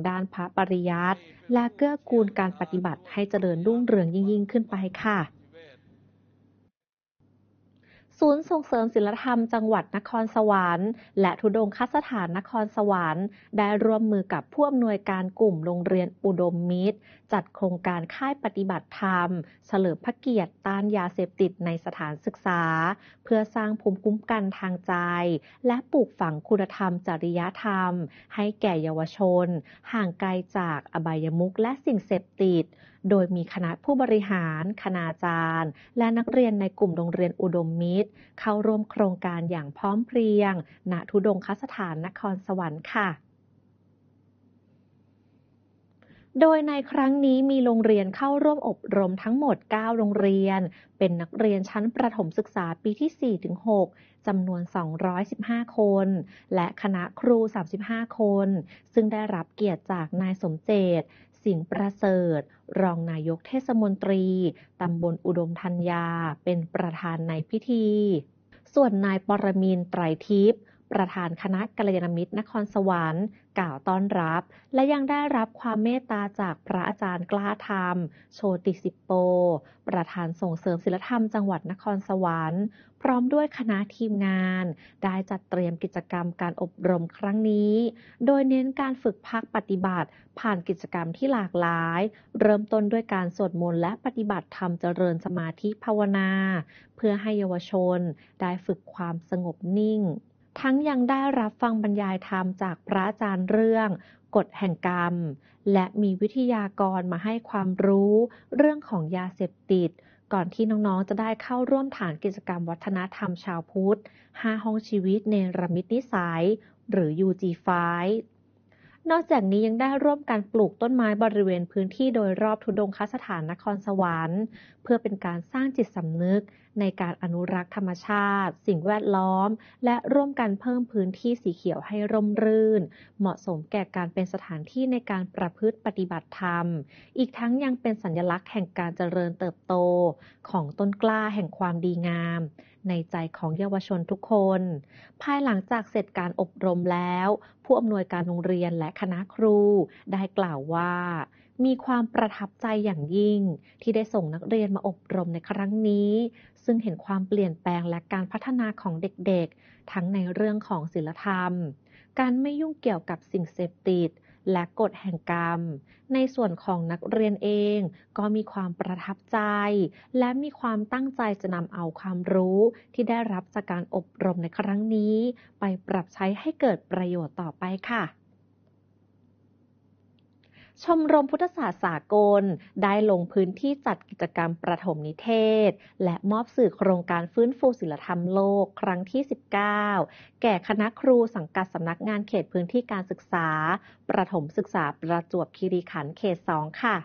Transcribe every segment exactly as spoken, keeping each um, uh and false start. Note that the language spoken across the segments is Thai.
ด้านพระปริยัติและเกื้อกูลการปฏิบัติให้เจริญรุ่งเรืองยิ่งๆขึ้นไปค่ะศูนย์ส่งเสริมศิลธรรมจังหวัดนครสวรรค์และธุดงคสถานนครสวรรค์ได้ร่วมมือกับผู้อำนวยการกลุ่มโรงเรียนอุดมมิตรจัดโครงการค่ายปฏิบัติธรรมเฉลิมพระเกียรติต้านยาเสพติดในสถานศึกษาเพื่อสร้างภูมิคุ้มกันทางใจและปลูกฝังคุณธรรมจริยธรรมให้แก่เยาวชนห่างไกลจากอบายมุขและสิ่งเสพติดโดยมีคณะผู้บริหารคณาจารย์และนักเรียนในกลุ่มโรงเรียนอุดมมิตรเข้าร่วมโครงการอย่างพร้อมเพรียงณธุดงคสถานนครสวรรค์ค่ะโดยในครั้งนี้มีโรงเรียนเข้าร่วมอบรมทั้งหมดเก้าโรงเรียนเป็นนักเรียนชั้นประถมศึกษาปีที่ สี่ถึงหก จำนวน สองร้อยสิบห้า คนและคณะครู สามสิบห้า คนซึ่งได้รับเกียรติจากนายสมเจตสิงห์ประเสริฐรองนายกเทศมนตรีตำบลอุดมธัญญาเป็นประธานในพิธีส่วนนายปรมินทร์ไตรทิพย์ประธานคณะกัลยาณมิตรนครสวรรค์กล่าวต้อนรับและยังได้รับความเมตตาจากพระอาจารย์กล้าธรรมโชติสิปโปประธานส่งเสริมศิลธรรมจังหวัดนครสวรรค์พร้อมด้วยคณะทีมงานได้จัดเตรียมกิจกรรมการอบรมครั้งนี้โดยเน้นการฝึกภาคปฏิบัติผ่านกิจกรรมที่หลากหลายเริ่มต้นด้วยการสวดมนต์และปฏิบัติธรรมเจริญสมาธิภาวนาเพื่อให้เยาวชนได้ฝึกความสงบนิ่งทั้งยังได้รับฟังบรรยายธรรมจากพระอาจารย์เรื่องกฎแห่งกรรมและมีวิทยากรมาให้ความรู้เรื่องของยาเสพติดก่อนที่น้องๆจะได้เข้าร่วมฐานกิจกรรมวัฒนธรรมชาวพุทธห้าห้องชีวิตเนรมิตนิสัยหรือ ยู จี ไฟว์ นอกจากนี้ยังได้ร่วมกันปลูกต้นไม้บริเวณพื้นที่โดยรอบธุดงคสถานนครสวรรค์เพื่อเป็นการสร้างจิตสำนึกในการอนุรักษ์ธรรมชาติสิ่งแวดล้อมและร่วมกันเพิ่มพื้นที่สีเขียวให้ร่มรื่นเหมาะสมแก่การเป็นสถานที่ในการประพฤติปฏิบัติธรรมอีกทั้งยังเป็นสัญลักษณ์แห่งการเจริญเติบโตของต้นกล้าแห่งความดีงามในใจของเยาวชนทุกคนภายหลังจากเสร็จการอบรมแล้วผู้อำนวยการโรงเรียนและคณะครูได้กล่าวว่ามีความประทับใจอย่างยิ่งที่ได้ส่งนักเรียนมาอบรมในครั้งนี้ซึ่งเห็นความเปลี่ยนแปลงและการพัฒนาของเด็กๆทั้งในเรื่องของศีลธรรมการไม่ยุ่งเกี่ยวกับสิ่งเสพติดและกฎแห่งกรรมในส่วนของนักเรียนเองก็มีความประทับใจและมีความตั้งใจจะนำเอาความรู้ที่ได้รับจากการอบรมในครั้งนี้ไปปรับใช้ให้เกิดประโยชน์ต่อไปค่ะชมรมพุทธศาสตร์สากลได้ลงพื้นที่จัดกิจกรรมประถมนิเทศและมอบสื่อโครงการฟื้นฟูศีลธรรมโลกครั้งที่ สิบเก้า แก่คณะครูสังกัดสำนักงานเขตพื้นที่การศึกษาประถมศึกษาประจวบคีรีขันธ์เขต สอง ค่ะ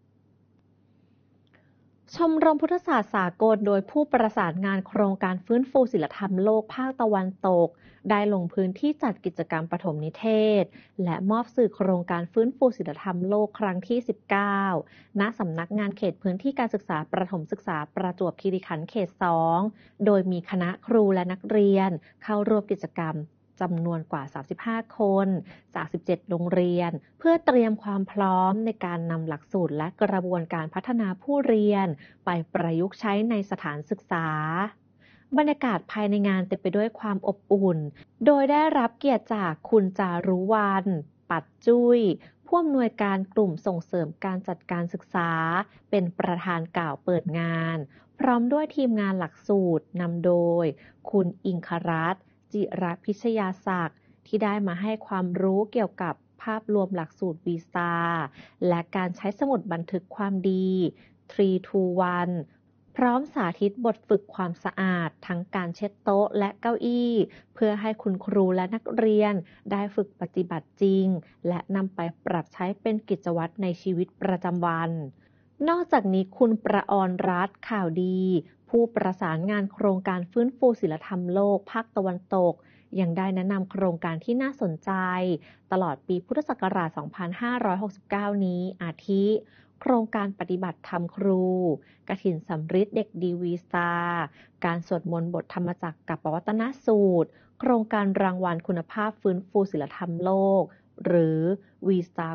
ชมรมพุทธศาสตร์สากลโดยผู้ประสานงานโครงการฟื้นฟูศีลธรรมโลกภาคตะวันตกได้ลงพื้นที่จัดกิจกรรมปฐมนิเทศและมอบสื่อโครงการฟื้นฟูศีลธรรมโลกครั้งที่ สิบเก้า ณ สำนักงานเขตพื้นที่การศึกษาประถมศึกษาประจวบคีรีขันธ์เขต สอง โดยมีคณะครูและนักเรียนเข้าร่วมกิจกรรมจำนวนกว่า สามสิบห้า คนจาก สิบเจ็ด โรงเรียนเพื่อเตรียมความพร้อมในการนำหลักสูตรและกระบวนการพัฒนาผู้เรียนไปประยุกต์ใช้ในสถานศึกษาบรรยากาศภายในงานเต็มไปด้วยความอบอุ่นโดยได้รับเกียรติจากคุณจารุวรรณ ปัดจุ้ยผู้อำนวยการกลุ่มส่งเสริมการจัดการศึกษาเป็นประธานกล่าวเปิดงานพร้อมด้วยทีมงานหลักสูตรนำโดยคุณอิงครัตน์จิรพิชยาศักดิ์ที่ได้มาให้ความรู้เกี่ยวกับภาพรวมหลักสูตร วี สตาร์ และการใช้สมุดบันทึกความดี ทรี ทู วัน พร้อมสาธิตบทฝึกความสะอาดทั้งการเช็ดโต๊ะและเก้าอี้เพื่อให้คุณครูและนักเรียนได้ฝึกปฏิบัติจริงและนำไปปรับใช้เป็นกิจวัตรในชีวิตประจำวันนอกจากนี้คุณประอรรัตน์ข่าวดีผู้ประสานงานโครงการฟื้นฟูศีลธรรมโลกภาคตะวันตกยังได้แนะนำโครงการที่น่าสนใจตลอดปีพุทธศักราช สองพันห้าร้อยหกสิบเก้า นี้อาทิโครงการปฏิบัติธรรมครูกฐินสำริดเด็กดีวีสตาร์การสวดมนต์บทธรรมจักรกับปวัตนสูตรโครงการรางวัลคุณภาพฟื้นฟูศีลธรรมโลกหรือ วี สตาร์